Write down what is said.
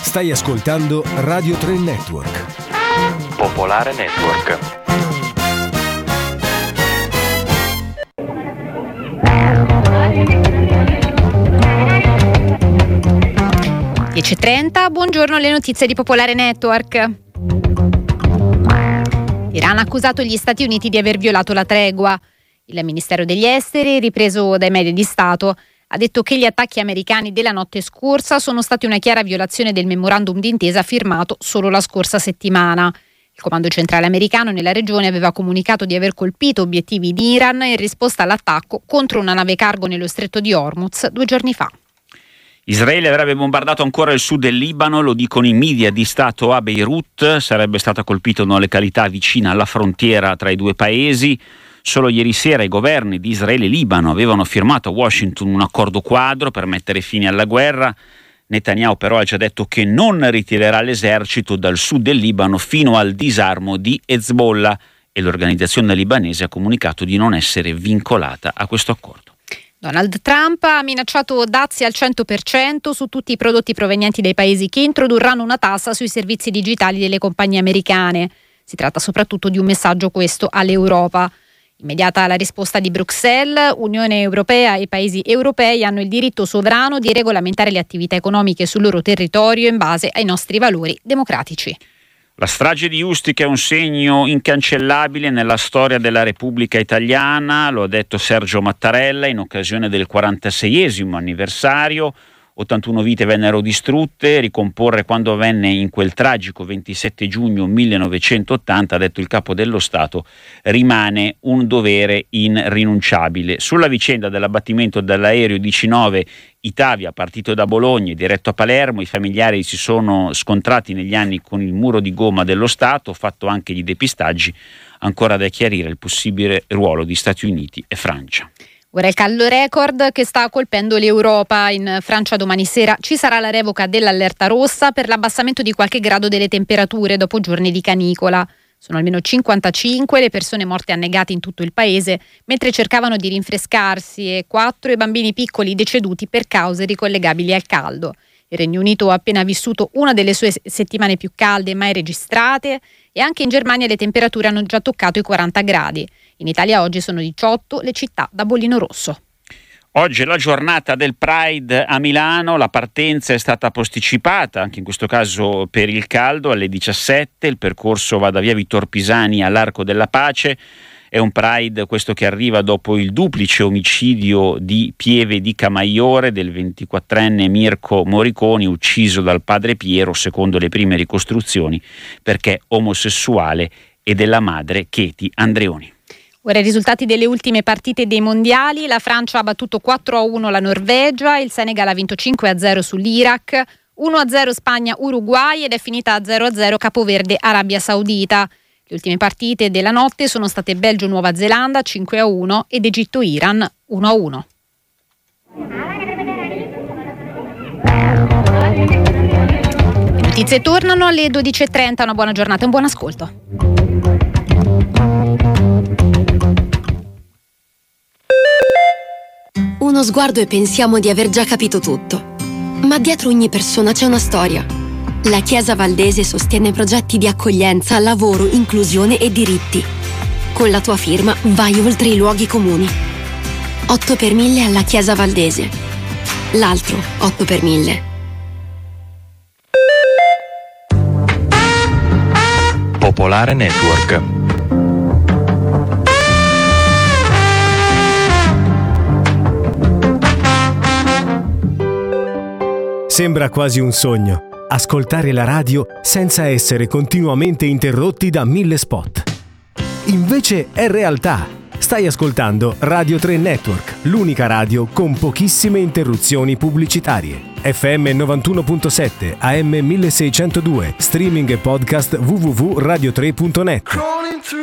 Stai ascoltando Radio 3 Network. Popolare Network. (10:30). Buongiorno, le notizie di Popolare Network. L'Iran ha accusato gli Stati Uniti di aver violato la tregua. Il Ministero degli Esteri, ripreso dai media di Stato, ha detto che gli attacchi americani della notte scorsa sono stati una chiara violazione del memorandum d'intesa firmato solo la scorsa settimana. Il comando centrale americano nella regione aveva comunicato di aver colpito obiettivi in Iran in risposta all'attacco contro una nave cargo nello stretto di Hormuz 2 giorni fa. Israele avrebbe bombardato ancora il sud del Libano, lo dicono i media di Stato a Beirut. Sarebbe stata colpita una località vicina alla frontiera tra i due paesi. Solo ieri sera i governi di Israele e Libano avevano firmato a Washington un accordo quadro per mettere fine alla guerra. Netanyahu però ha già detto che non ritirerà l'esercito dal sud del Libano fino al disarmo di Hezbollah, e l'organizzazione libanese ha comunicato di non essere vincolata a questo accordo. Donald Trump ha minacciato dazi al 100% su tutti i prodotti provenienti dai paesi che introdurranno una tassa sui servizi digitali delle compagnie americane. Si tratta soprattutto di un messaggio questo all'Europa. Immediata la risposta di Bruxelles, Unione Europea e paesi europei hanno il diritto sovrano di regolamentare le attività economiche sul loro territorio in base ai nostri valori democratici. La strage di Ustica è un segno incancellabile nella storia della Repubblica Italiana, lo ha detto Sergio Mattarella in occasione del 46esimo anniversario. 81 vite vennero distrutte, ricomporre quando avvenne in quel tragico 27 giugno 1980, ha detto il capo dello Stato, rimane un dovere irrinunciabile. Sulla vicenda dell'abbattimento dell'aereo DC-9 Itavia, partito da Bologna e diretto a Palermo, i familiari si sono scontrati negli anni con il muro di gomma dello Stato, fatto anche gli depistaggi, ancora da chiarire il possibile ruolo di Stati Uniti e Francia. Ora il caldo record che sta colpendo l'Europa. In Francia domani sera ci sarà la revoca dell'allerta rossa per l'abbassamento di qualche grado delle temperature dopo giorni di canicola. Sono almeno 55 le persone morte annegate in tutto il paese mentre cercavano di rinfrescarsi e 4 i bambini piccoli deceduti per cause ricollegabili al caldo. Il Regno Unito ha appena vissuto una delle sue settimane più calde mai registrate e anche in Germania le temperature hanno già toccato i 40 gradi. In Italia oggi sono 18 le città da bollino rosso. Oggi è la giornata del Pride a Milano, la partenza è stata posticipata, anche in questo caso per il caldo, alle 17, il percorso va da via Vittor Pisani all'Arco della Pace. È un Pride questo che arriva dopo il duplice omicidio di Pieve di Camaiore del 24enne Mirko Moriconi, ucciso dal padre Piero, secondo le prime ricostruzioni, perché omosessuale, e della madre Katie Andreoni. Ora i risultati delle ultime partite dei mondiali. La Francia ha battuto 4-1 la Norvegia, il Senegal ha vinto 5-0 sull'Iraq, 1-0 Spagna-Uruguay ed è finita 0-0 Capoverde-Arabia Saudita. Le ultime partite della notte sono state Belgio-Nuova Zelanda 5-1 ed Egitto-Iran 1-1. Le notizie tornano alle 12:30, una buona giornata e un buon ascolto. Uno sguardo e pensiamo di aver già capito tutto. Ma dietro ogni persona c'è una storia. La Chiesa Valdese sostiene progetti di accoglienza, lavoro, inclusione e diritti. Con la tua firma vai oltre i luoghi comuni. 8 per 1000 alla Chiesa Valdese. L'altro 8 per 1000. Popolare Network. Sembra quasi un sogno ascoltare la radio senza essere continuamente interrotti da 1000 spot. Invece è realtà. Stai ascoltando Radio 3 Network, l'unica radio con pochissime interruzioni pubblicitarie. FM 91.7, AM 1602, streaming e podcast www.radio3.net.